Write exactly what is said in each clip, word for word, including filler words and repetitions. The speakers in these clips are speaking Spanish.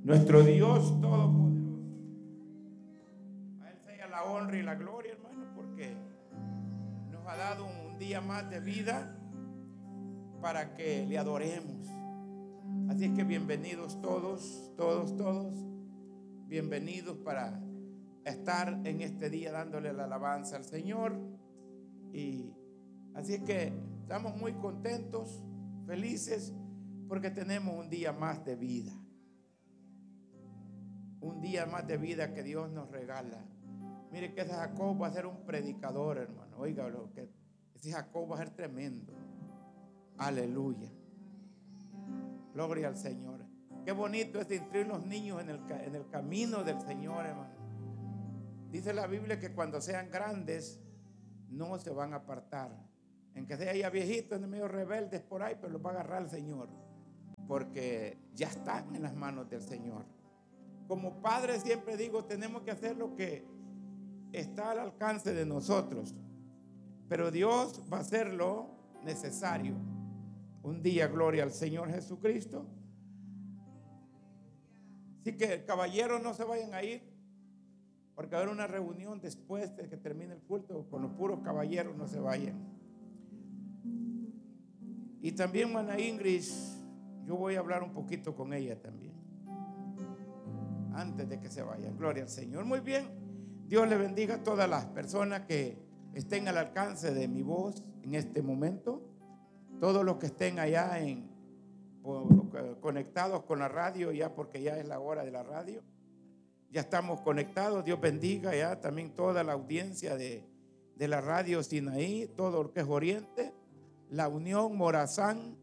nuestro Dios todopoderoso. A Él sea la honra y la gloria, hermano, porque nos ha dado un día más de vida para que le adoremos. Así es que bienvenidos todos, todos, todos. Bienvenidos para estar en este día dándole la alabanza al Señor. Y así es que estamos muy contentos, felices, porque tenemos un día más de vida. Un día más de vida que Dios nos regala. Mire que ese Jacob va a ser un predicador, hermano. Oiga, lo que ese Jacob va a ser tremendo. Aleluya. Gloria al Señor. Qué bonito es instruir los niños en el, en el camino del Señor, hermano. Dice la Biblia que cuando sean grandes no se van a apartar. En que sea ya viejitos, medio rebeldes por ahí, pero los va a agarrar el Señor. Porque ya están en las manos del Señor. Como padres siempre digo, tenemos que hacer lo que está al alcance de nosotros. Pero Dios va a hacer lo necesario. Un día, gloria al Señor Jesucristo. Así que caballeros, no se vayan a ir, porque va a haber una reunión después de que termine el culto. Con los puros caballeros no se vayan. Y también, hermana Ingrid, yo voy a hablar un poquito con ella también, antes de que se vayan. Gloria al Señor. Muy bien. Dios le bendiga a todas las personas que estén al alcance de mi voz en este momento. Todos los que estén allá en, conectados con la radio, ya porque ya es la hora de la radio. Ya estamos conectados. Dios bendiga ya también toda la audiencia de, de la radio Sinaí, todo lo que es Oriente, La Unión, Morazán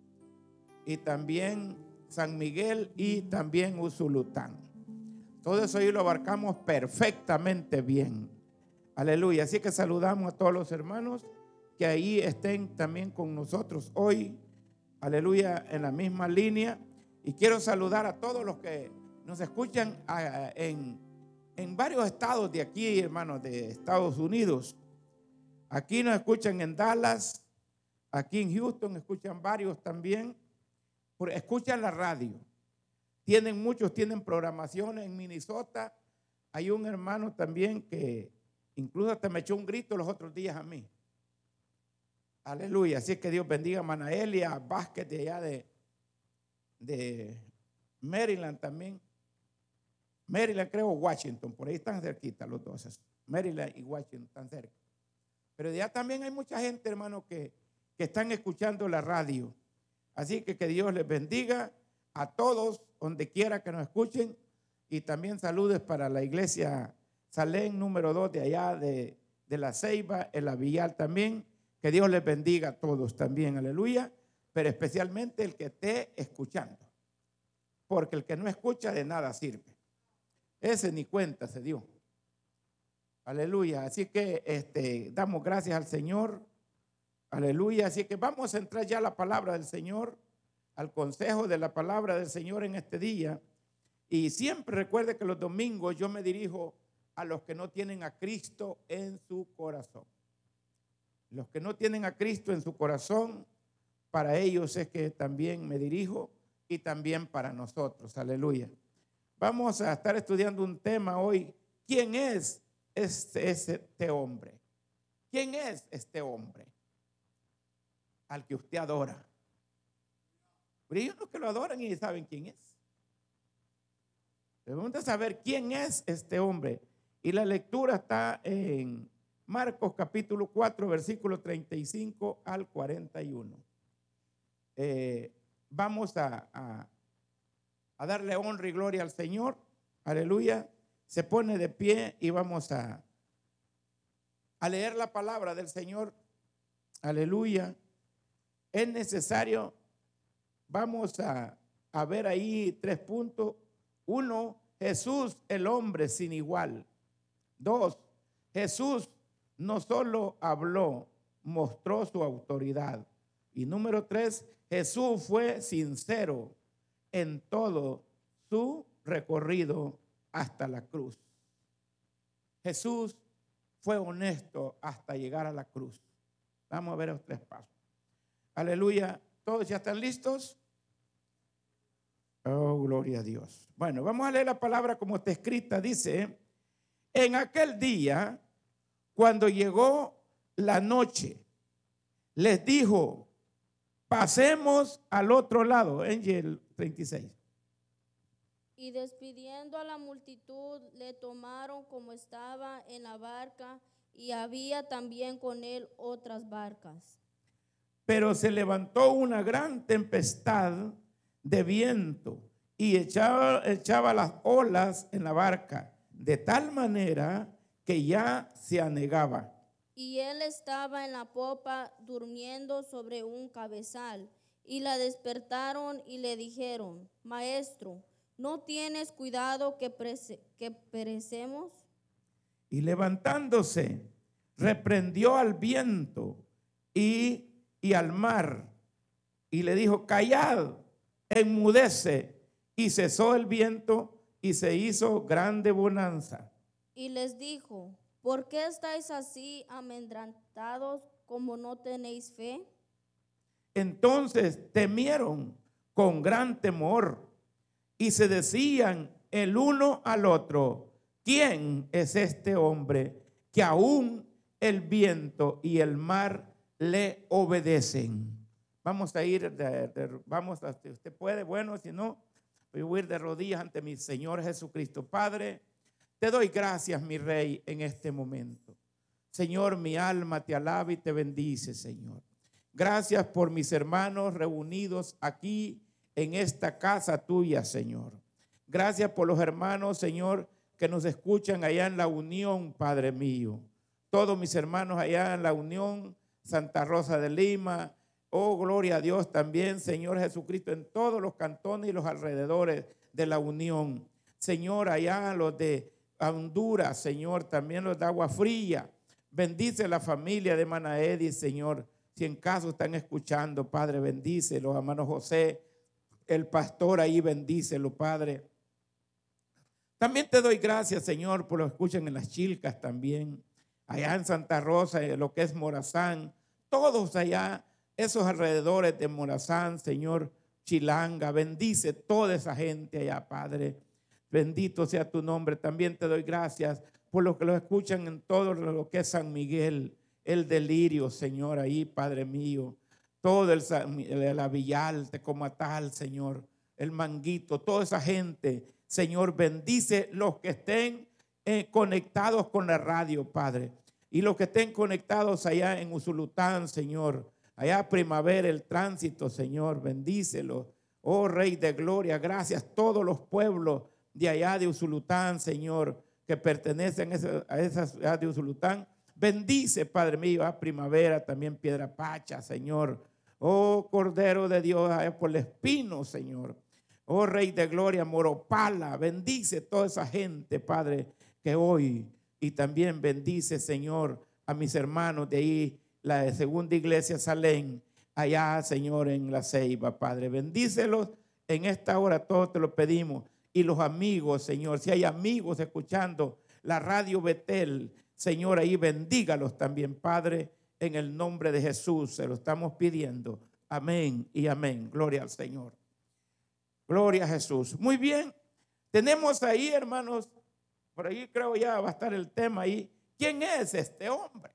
y también San Miguel y también Usulután. Todo eso ahí lo abarcamos perfectamente bien. Aleluya. Así que saludamos a todos los hermanos que ahí estén también con nosotros hoy. Aleluya, en la misma línea. Y quiero saludar a todos los que nos escuchan en, en varios estados de aquí, hermanos, de Estados Unidos. Aquí nos escuchan en Dallas, aquí en Houston escuchan varios también. Escuchan la radio. Tienen muchos, tienen programaciones en Minnesota. Hay un hermano también que incluso hasta me echó un grito los otros días a mí. Aleluya. Así que Dios bendiga a Manaelia Vázquez de allá de, de Maryland también. Maryland, creo, Washington. Por ahí están cerquita los dos. Maryland y Washington están cerca. Pero de allá también hay mucha gente, hermano, que, que están escuchando la radio. Así que que Dios les bendiga a todos, donde quiera que nos escuchen. Y también saludes para la iglesia Salén número dos de allá de, de La Ceiba, en la Villar también. Que Dios les bendiga a todos también, aleluya. Pero especialmente el que esté escuchando. Porque el que no escucha de nada sirve. Ese ni cuenta se dio. Aleluya. Así que este, damos gracias al Señor. Aleluya. Así que vamos a entrar ya a la palabra del Señor, al consejo de la palabra del Señor en este día. Y siempre recuerde que los domingos yo me dirijo a los que no tienen a Cristo en su corazón. Los que no tienen a Cristo en su corazón, para ellos es que también me dirijo y también para nosotros. Aleluya. Vamos a estar estudiando un tema hoy. ¿Quién es este, este hombre? ¿Quién es este hombre al que usted adora? Pero hay unos que lo adoran y saben quién es. Debemos de saber quién es este hombre. Y la lectura está en Marcos capítulo cuatro, versículo treinta y cinco al cuarenta y uno. Eh, vamos a, a, a darle honra y gloria al Señor. Aleluya. Se pone de pie y vamos a, a leer la palabra del Señor. Aleluya. Es necesario, vamos a, a ver ahí tres puntos. Uno, Jesús, el hombre sin igual. Dos, Jesús no solo habló, mostró su autoridad. Y número tres, Jesús fue sincero en todo su recorrido hasta la cruz. Jesús fue honesto hasta llegar a la cruz. Vamos a ver los tres pasos. Aleluya. ¿Todos ya están listos? Oh, gloria a Dios. Bueno, vamos a leer la palabra como está escrita. Dice, en aquel día, cuando llegó la noche, les dijo, pasemos al otro lado. Angel treinta y seis. Y despidiendo a la multitud, le tomaron como estaba en la barca, y había también con él otras barcas. Pero se levantó una gran tempestad de viento y echaba, echaba las olas en la barca, de tal manera que ya se anegaba. Y él estaba en la popa durmiendo sobre un cabezal. Y la despertaron y le dijeron, Maestro, ¿no tienes cuidado que, prese- que perecemos? Y levantándose, reprendió al viento y, y al mar, y le dijo, callad, enmudece. Y cesó el viento y se hizo grande bonanza. Y les dijo, ¿por qué estáis así amedrentados, como no tenéis fe? Entonces temieron con gran temor y se decían el uno al otro, ¿quién es este hombre que aún el viento y el mar le obedecen? Vamos a ir, de, de, vamos a, si usted puede, bueno, si no, voy a ir de rodillas ante mi Señor Jesucristo. Padre, te doy gracias, mi Rey, en este momento. Señor, mi alma te alaba y te bendice, Señor. Gracias por mis hermanos reunidos aquí en esta casa tuya, Señor. Gracias por los hermanos, Señor, que nos escuchan allá en la Unión, Padre mío. Todos mis hermanos allá en la Unión, Santa Rosa de Lima. Oh, gloria a Dios también, Señor Jesucristo, en todos los cantones y los alrededores de la Unión. Señor, allá los de Honduras, Señor, también los de Agua Fría. Bendice la familia de Manaedi, Señor. Si en caso están escuchando, Padre, bendice los hermanos José, el pastor ahí, bendícelo, Padre. También te doy gracias, Señor, por lo que escuchan en las Chilcas también, allá en Santa Rosa, lo que es Morazán, todos allá, esos alrededores de Morazán, Señor, Chilanga, bendice toda esa gente allá, Padre. Bendito sea tu nombre. También te doy gracias por los que lo escuchan en todo lo que es San Miguel, el Delirio, Señor, ahí, Padre mío. Todo el, el Avillalte, Comatal, Señor, el Manguito, toda esa gente, Señor, bendice los que estén eh, conectados con la radio, Padre. Y los que estén conectados allá en Usulután, Señor, allá Primavera, el Tránsito, Señor, bendícelos. Oh Rey de Gloria, gracias a todos los pueblos de allá de Usulután, Señor, que pertenecen a esa, a esa ciudad de Usulután. Bendice, Padre mío, a Primavera, también Piedra Pacha, Señor. Oh Cordero de Dios, allá por el Espino, Señor. Oh Rey de Gloria, Moropala, bendice toda esa gente, Padre, que hoy, y también bendice, Señor, a mis hermanos de ahí, la segunda iglesia Salén, allá, Señor, en La Ceiba, Padre. Bendícelos en esta hora, todos te lo pedimos. Y los amigos, Señor, si hay amigos escuchando la radio Betel, Señor, ahí bendígalos también, Padre, en el nombre de Jesús, se lo estamos pidiendo. Amén y amén. Gloria al Señor. Gloria a Jesús. Muy bien, tenemos ahí, hermanos, por ahí creo ya va a estar el tema ahí. ¿Quién es este hombre?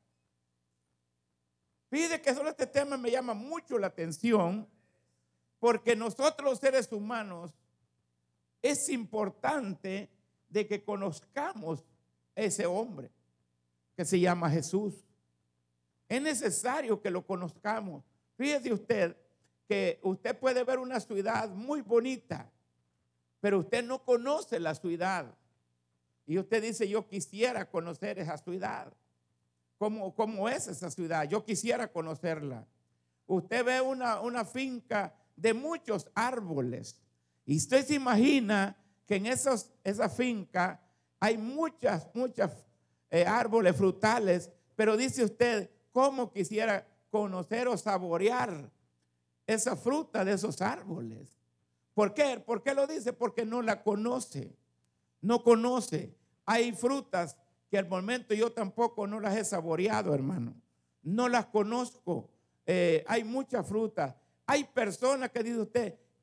Fíjate que solo este tema me llama mucho la atención, porque nosotros los seres humanos es importante de que conozcamos a ese hombre que se llama Jesús. Es necesario que lo conozcamos. Fíjese usted que usted puede ver una ciudad muy bonita, pero usted no conoce la ciudad. Y usted dice, yo quisiera conocer esa ciudad. ¿Cómo, cómo es esa ciudad? Yo quisiera conocerla. Usted ve una, una finca de muchos árboles. Y usted se imagina que en esos, esa finca hay muchas, muchas eh, árboles frutales, pero dice usted, ¿cómo quisiera conocer o saborear esa fruta de esos árboles? ¿Por qué? ¿Por qué lo dice? Porque no la conoce, no conoce. Hay frutas que al momento yo tampoco no las he saboreado, hermano. No las conozco. Eh, hay muchas frutas. Hay personas que dice usted,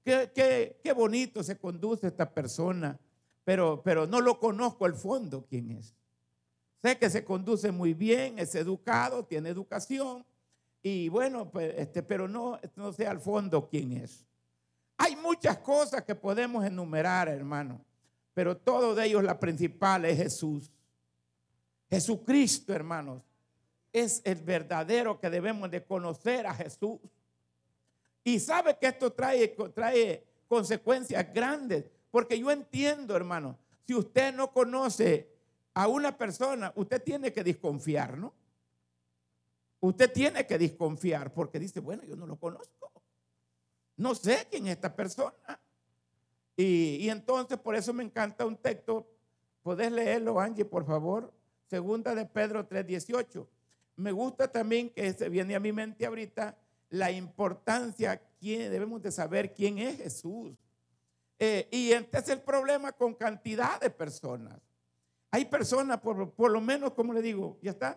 qué, qué, qué bonito se conduce esta persona, pero, pero no lo conozco al fondo quién es. Sé que se conduce muy bien, es educado, tiene educación y bueno, pues, este, pero no, no sé al fondo quién es. Hay muchas cosas que podemos enumerar, hermano, pero todo de ellos la principal es Jesús. Jesucristo, hermanos, es el verdadero que debemos de conocer a Jesús. Y sabe que esto trae, trae consecuencias grandes, porque yo entiendo, hermano, si usted no conoce a una persona, usted tiene que desconfiar, ¿no? Usted tiene que desconfiar porque dice, bueno, yo no lo conozco. No sé quién es esta persona. Y, y entonces por eso me encanta un texto. ¿Podés leerlo, Angie, por favor? Segunda de Pedro tres dieciocho. Me gusta también que se viene a mi mente ahorita la importancia, quién, debemos de saber quién es Jesús. Eh, y este es el problema con cantidad de personas. Hay personas, por, por lo menos, como le digo, ¿ya está?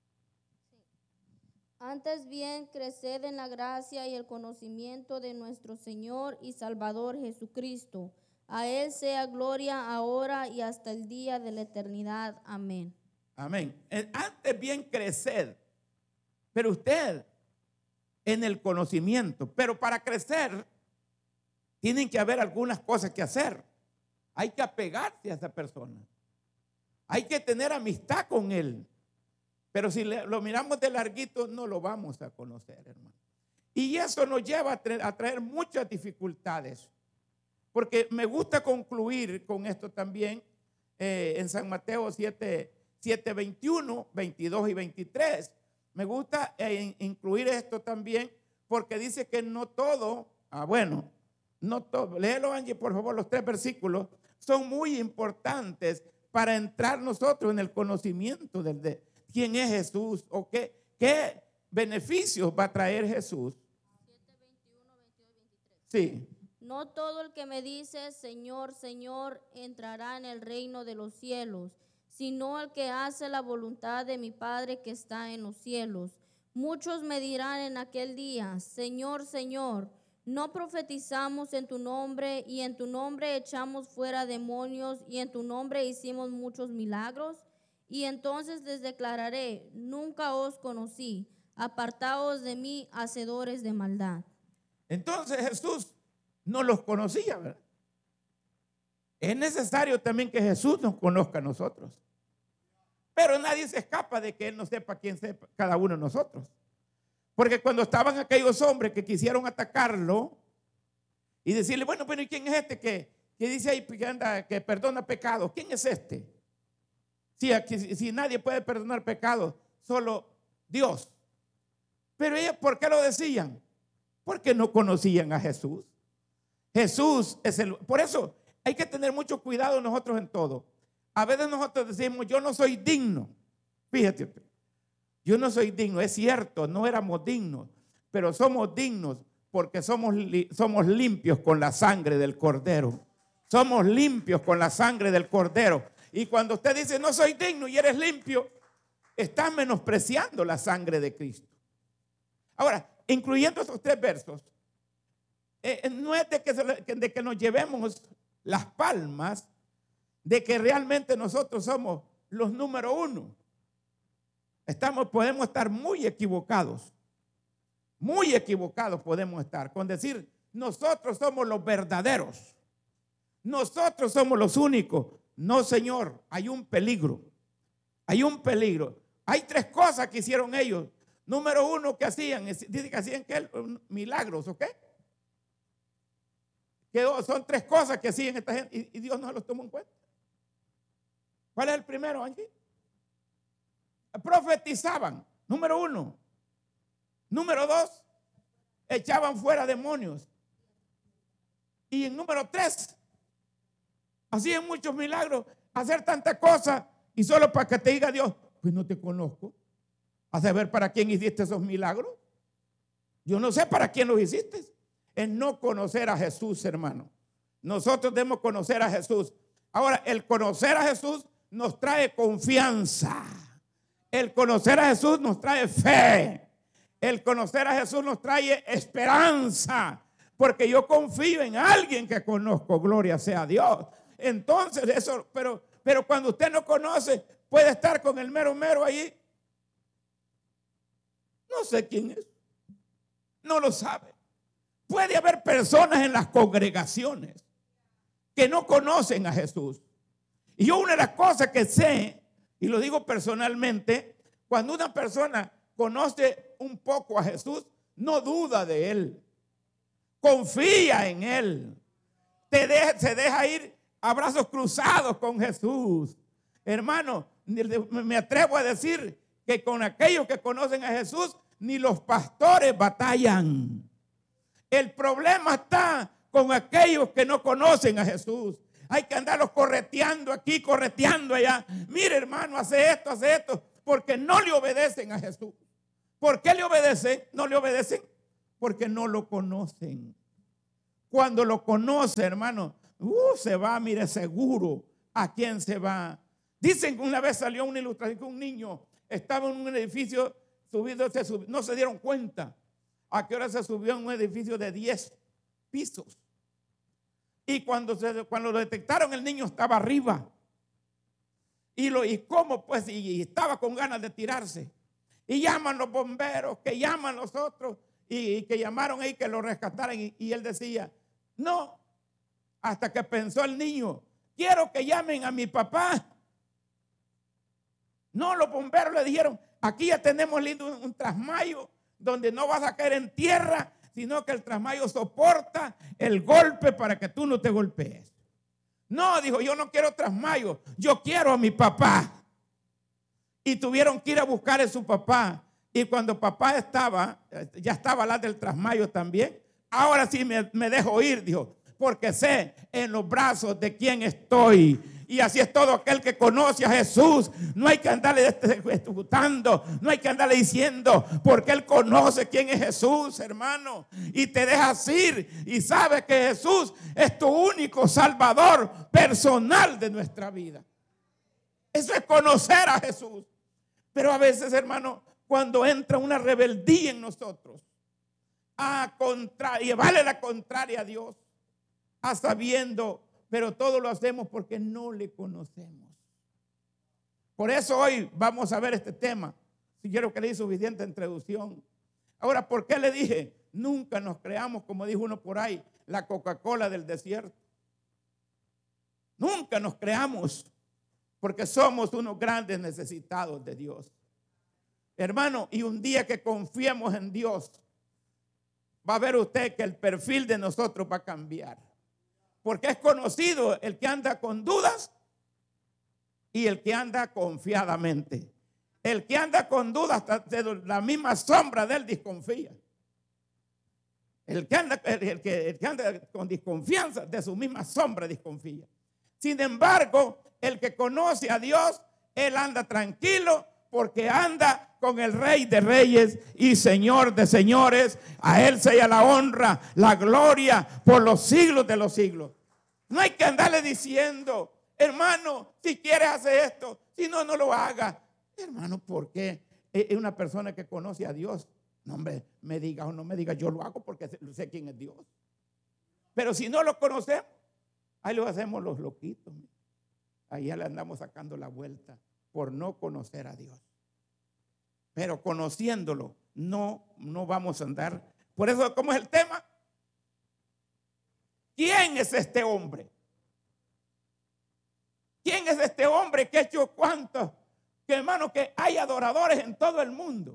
Antes bien, creced en la gracia y el conocimiento de nuestro Señor y Salvador Jesucristo. A Él sea gloria ahora y hasta el día de la eternidad. Amén. Amén. Antes bien, creced. Pero usted en el conocimiento. Pero para crecer, tienen que haber algunas cosas que hacer. Hay que apegarse a esa persona. Hay que tener amistad con él. Pero si lo miramos de larguito, no lo vamos a conocer, hermano. Y eso nos lleva a traer, a traer muchas dificultades. Porque me gusta concluir con esto también eh, en San Mateo siete, siete, veintiuno, veintidós y veintitrés. Me gusta eh, incluir esto también porque dice que no todo, ah bueno, no todo, léelo Angie por favor, los tres versículos son muy importantes para entrar nosotros en el conocimiento del de quién es Jesús o qué, qué beneficios va a traer Jesús. siete, veintiuno, veintidós, veintitrés. Sí. No todo el que me dice Señor, Señor entrará en el reino de los cielos, sino el que hace la voluntad de mi Padre que está en los cielos. Muchos me dirán en aquel día, Señor, Señor, ¿no profetizamos en tu nombre y en tu nombre echamos fuera demonios y en tu nombre hicimos muchos milagros? Y entonces les declararé, nunca os conocí, apartaos de mí, hacedores de maldad. Entonces Jesús no los conocía, ¿verdad? Es necesario también que Jesús nos conozca a nosotros. Pero nadie se escapa de que Él no sepa quién sepa cada uno de nosotros. Porque cuando estaban aquellos hombres que quisieron atacarlo y decirle, bueno, pero ¿y quién es este que, que dice ahí que, anda, que perdona pecados? ¿Quién es este? Si, aquí, si nadie puede perdonar pecados, solo Dios. Pero ellos, ¿por qué lo decían? Porque no conocían a Jesús. Jesús es el... Por eso hay que tener mucho cuidado nosotros en todo. A veces nosotros decimos, yo no soy digno. Fíjate, yo no soy digno. Es cierto, no éramos dignos, pero somos dignos porque somos, somos limpios con la sangre del Cordero. Somos limpios con la sangre del Cordero. Y cuando usted dice, no soy digno y eres limpio, estás menospreciando la sangre de Cristo. Ahora, incluyendo estos tres versos, eh, no es de que, de que nos llevemos las palmas de que realmente nosotros somos los número uno. Estamos, podemos estar muy equivocados. Muy equivocados podemos estar con decir, nosotros somos los verdaderos. Nosotros somos los únicos. No, Señor, hay un peligro. Hay un peligro. Hay tres cosas que hicieron ellos. Número uno, que hacían, dice que hacían ¿qué? Milagros, ¿ok? Que son tres cosas que hacían esta gente y, y Dios no los tomó en cuenta. ¿Cuál es el primero, Angie? Profetizaban, número uno. Número dos, echaban fuera demonios. Y en número tres, hacían muchos milagros, hacer tantas cosas y solo para que te diga Dios, pues no te conozco. A saber para quién hiciste esos milagros. Yo no sé para quién los hiciste. Es no conocer a Jesús, hermano. Nosotros debemos conocer a Jesús. Ahora, el conocer a Jesús nos trae confianza. El conocer a Jesús nos trae fe. El conocer a Jesús nos trae esperanza. porque yo confío en alguien que conozco, gloria sea a Dios. Entonces eso, pero, pero cuando usted no conoce, puede estar con el mero mero ahí. No sé quién es, no lo sabe. Puede haber personas en las congregaciones que no conocen a Jesús. Y yo una de las cosas que sé, y lo digo personalmente, cuando una persona conoce un poco a Jesús, no duda de Él, confía en Él, te deja, se deja ir a brazos cruzados con Jesús. Hermano, me atrevo a decir que con aquellos que conocen a Jesús, ni los pastores batallan. El problema está con aquellos que no conocen a Jesús. Hay que andarlos correteando aquí, correteando allá. Mire, hermano, hace esto, hace esto, porque no le obedecen a Jesús. ¿Por qué le obedecen? No le obedecen porque no lo conocen. Cuando lo conoce, hermano, uh, se va, mire, seguro a quién se va. Dicen que una vez salió una ilustración que un niño estaba en un edificio subido, se subió, no se dieron cuenta a qué hora se subió en un edificio de diez pisos. Y cuando, se, cuando lo detectaron, el niño estaba arriba. Y, lo, y cómo, pues, y, y estaba con ganas de tirarse. Y llaman los bomberos, que llaman los otros, y, y que llamaron ahí que lo rescataran. Y, y él decía, no, hasta que pensó el niño, quiero que llamen a mi papá. No, los bomberos le dijeron, aquí ya tenemos lindo un, un trasmayo donde no vas a caer en tierra, sino que el trasmayo soporta el golpe para que tú no te golpees. No, dijo, yo no quiero trasmayo, yo quiero a mi papá. Y tuvieron que ir a buscar a su papá. Y cuando papá estaba, ya estaba la del trasmayo también, ahora sí me, me dejo ir, dijo, porque sé en los brazos de quién estoy. Y así es todo aquel que conoce a Jesús. No hay que andarle ejecutando, no hay que andarle diciendo, porque Él conoce quién es Jesús, hermano. Y te dejas ir y sabes que Jesús es tu único salvador personal de nuestra vida. Eso es conocer a Jesús. Pero a veces, hermano, cuando entra una rebeldía en nosotros, a contra, llevarle la contraria a Dios, a sabiendo, pero todo lo hacemos porque no le conocemos. Por eso hoy vamos a ver este tema. Si quiero que le dé suficiente introducción. Ahora, ¿por qué le dije? Nunca nos creamos, como dijo uno por ahí, la Coca-Cola del desierto. Nunca nos creamos, porque somos unos grandes necesitados de Dios. Hermano, y un día que confiemos en Dios, va a ver usted que el perfil de nosotros va a cambiar. Porque es conocido el que anda con dudas y el que anda confiadamente. El que anda con dudas, de la misma sombra de él desconfía. El que anda, el, el que, el que anda con desconfianza, de su misma sombra desconfía. Sin embargo, el que conoce a Dios, él anda tranquilo porque anda con el Rey de Reyes y Señor de Señores. A Él sea la honra, la gloria por los siglos de los siglos. No hay que andarle diciendo, hermano, si quieres hacer esto, si no, no lo haga. Hermano, ¿por qué? Es una persona que conoce a Dios. No, hombre, me diga o no me diga, yo lo hago porque sé quién es Dios. Pero si no lo conocemos, ahí lo hacemos los loquitos. Ahí ya le andamos sacando la vuelta por no conocer a Dios. Pero conociéndolo, no, no vamos a andar. Por eso, ¿cómo es el tema? ¿Quién es este hombre? ¿Quién es este hombre que ha hecho cuántos? Que hermano, que hay adoradores en todo el mundo.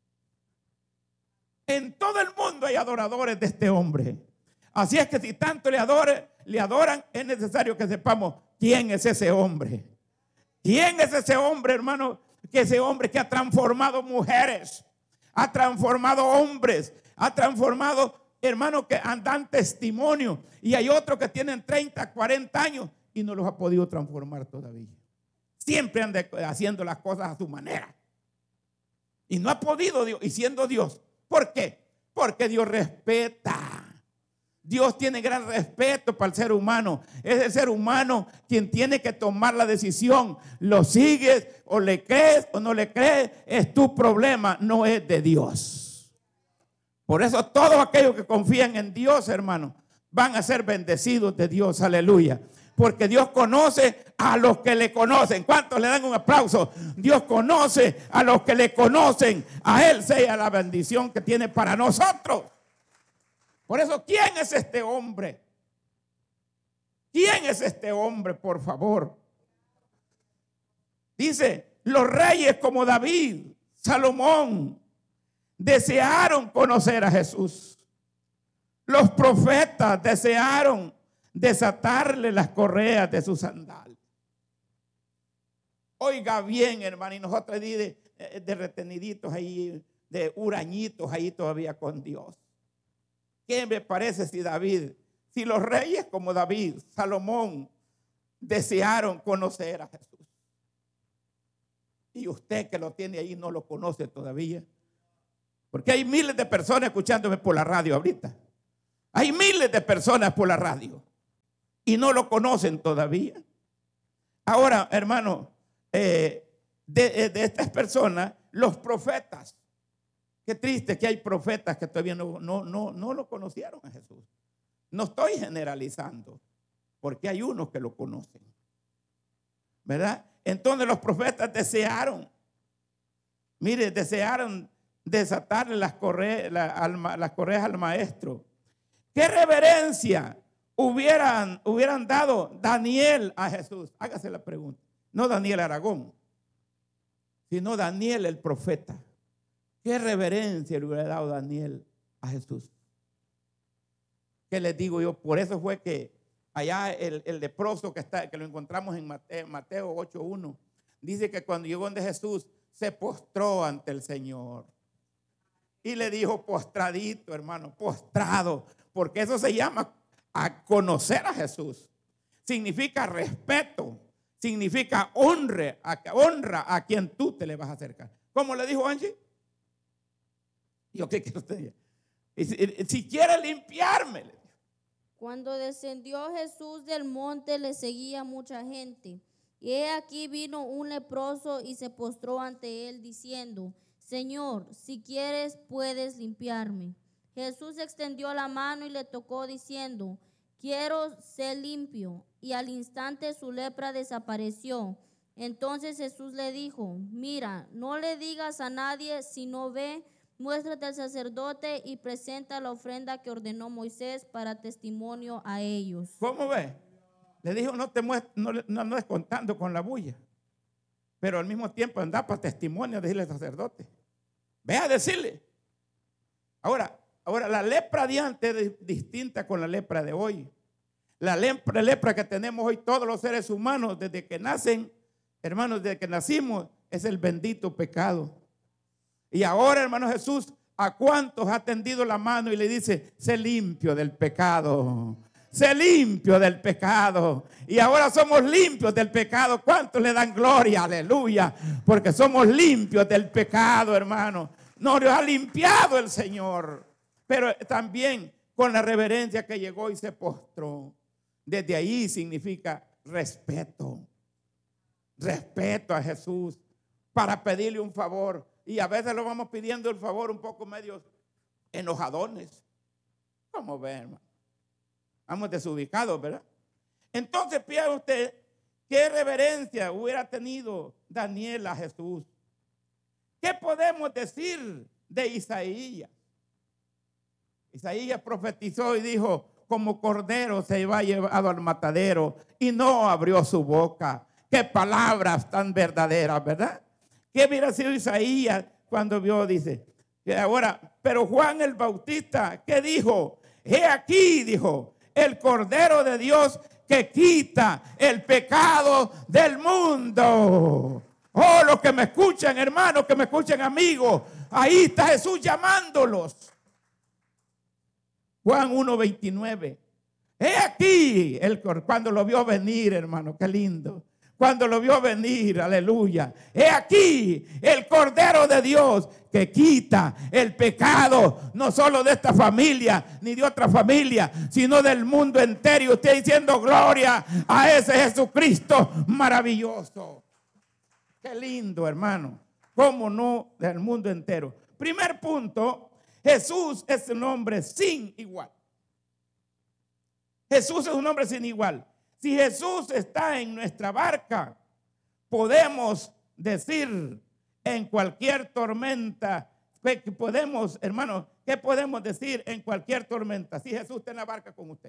En todo el mundo hay adoradores de este hombre. Así es que si tanto le adore, le adoran, es necesario que sepamos quién es ese hombre. ¿Quién es ese hombre, hermano? Que ese hombre que ha transformado mujeres, ha transformado hombres, ha transformado hermanos que dan testimonio. Y hay otros que tienen treinta, cuarenta años y no los ha podido transformar todavía. Siempre anda haciendo las cosas a su manera. Y no ha podido, Dios, y siendo Dios. ¿Por qué? Porque Dios respeta. Dios tiene gran respeto para el ser humano. Es el ser humano quien tiene que tomar la decisión. Lo sigues o le crees o no le crees. Es tu problema, no es de Dios. Por eso todos aquellos que confían en Dios, hermano, van a ser bendecidos de Dios. Aleluya. Porque Dios conoce a los que le conocen. ¿Cuántos le dan un aplauso? Dios conoce a los que le conocen. A Él sea la bendición que tiene para nosotros. Por eso, ¿quién es este hombre? ¿Quién es este hombre, por favor? Dice, los reyes como David, Salomón, desearon conocer a Jesús. Los profetas desearon desatarle las correas de sus sandalias. Oiga bien, hermano, y nosotros de, de reteniditos ahí, de hurañitos ahí todavía con Dios. ¿Qué me parece si David, si los reyes como David, Salomón, desearon conocer a Jesús? Y usted que lo tiene ahí no lo conoce todavía. Porque hay miles de personas escuchándome por la radio ahorita. Hay miles de personas por la radio y no lo conocen todavía. Ahora, hermano, eh, de, de estas personas, los profetas. Qué triste que hay profetas que todavía no, no, no, no lo conocieron a Jesús. No estoy generalizando, porque hay unos que lo conocen, ¿verdad? Entonces los profetas desearon, mire, desearon desatarle las correas, la, al, las correas al maestro. ¿Qué reverencia hubieran, hubieran dado Daniel a Jesús? Hágase la pregunta. No Daniel Aragón, sino Daniel el profeta. ¿Qué reverencia le hubiera dado Daniel a Jesús? ¿Qué les digo yo? Por eso fue que allá el, el leproso que, está, que lo encontramos en Mateo, Mateo ocho uno, dice que cuando llegó donde Jesús se postró ante el Señor. Y le dijo postradito, hermano, postrado, porque eso se llama a conocer a Jesús. Significa respeto, significa honre, a, honra a quien tú te le vas a acercar. ¿Cómo le dijo Angie? Yo qué quiero usted. Si, si quiere limpiarme. Cuando descendió Jesús del monte le seguía mucha gente. Y he aquí vino un leproso y se postró ante él diciendo: Señor, si quieres puedes limpiarme. Jesús extendió la mano y le tocó diciendo: quiero ser limpio. Y al instante su lepra desapareció. Entonces Jesús le dijo: mira, no le digas a nadie, sino ve, muéstrate al sacerdote y presenta la ofrenda que ordenó Moisés para testimonio a ellos. ¿Cómo ve? Le dijo: no te muestres, no, no, no es contando con la bulla, pero al mismo tiempo anda para testimonio, decirle al sacerdote. Ve a decirle. Ahora, ahora la lepra de antes es distinta con la lepra de hoy. La lepra, lepra que tenemos hoy todos los seres humanos desde que nacen, hermanos, desde que nacimos, es el bendito pecado. Y ahora, hermano Jesús, ¿a cuántos ha tendido la mano y le dice: sé limpio del pecado? Sé limpio del pecado. Y ahora somos limpios del pecado. ¿Cuántos le dan gloria? Aleluya. Porque somos limpios del pecado, hermano. Nos ha limpiado el Señor. Pero también con la reverencia que llegó y se postró. Desde ahí significa respeto. Respeto a Jesús para pedirle un favor. Y a veces lo vamos pidiendo el favor un poco medio enojadones. ¿Cómo ve, hermano? Vamos desubicados, ¿verdad? Entonces, piensa usted, ¿qué reverencia hubiera tenido Daniel a Jesús? ¿Qué podemos decir de Isaías? Isaías profetizó y dijo: como cordero se iba llevado al matadero y no abrió su boca. Qué palabras tan verdaderas, ¿verdad? ¿Qué hubiera sido Isaías cuando vio? Dice, que ahora, pero Juan el Bautista, ¿qué dijo? He aquí, dijo, el Cordero de Dios que quita el pecado del mundo. Oh, los que me escuchan, hermanos, que me escuchan, amigos, ahí está Jesús llamándolos. Juan uno veintinueve. He aquí, el, cuando lo vio venir, hermano, qué lindo. Cuando lo vio venir, aleluya. He aquí el Cordero de Dios que quita el pecado, no solo de esta familia, ni de otra familia, sino del mundo entero. Y usted diciendo gloria a ese Jesucristo maravilloso. Qué lindo, hermano. ¿Cómo no del mundo entero? Primer punto, Jesús es un hombre sin igual. Jesús es un hombre sin igual. Si Jesús está en nuestra barca, podemos decir en cualquier tormenta, que podemos, hermano, ¿qué podemos decir en cualquier tormenta? Si Jesús está en la barca con usted.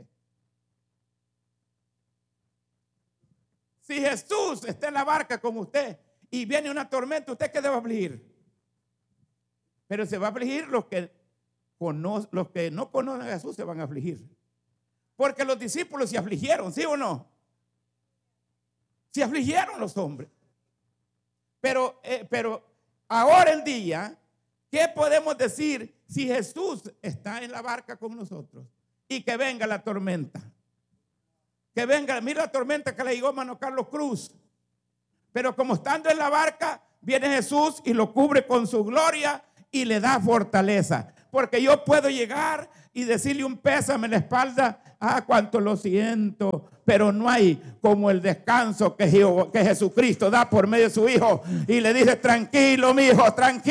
Si Jesús está en la barca con usted y viene una tormenta, ¿usted qué debe afligir? Pero se va a afligir los que, cono- los que no conocen a Jesús, se van a afligir. Porque los discípulos se afligieron, ¿sí o no? Se afligieron los hombres. Pero, eh, pero ahora en día, ¿qué podemos decir si Jesús está en la barca con nosotros y que venga la tormenta? Que venga, mira la tormenta que le llegó a Mano Carlos Cruz. Pero como estando en la barca, viene Jesús y lo cubre con su gloria y le da fortaleza. Porque yo puedo llegar y decirle un pésame en la espalda, ah, cuánto lo siento, pero no hay como el descanso que, Jehová, que Jesucristo da por medio de su Hijo y le dice, tranquilo, mi hijo, tranquilo.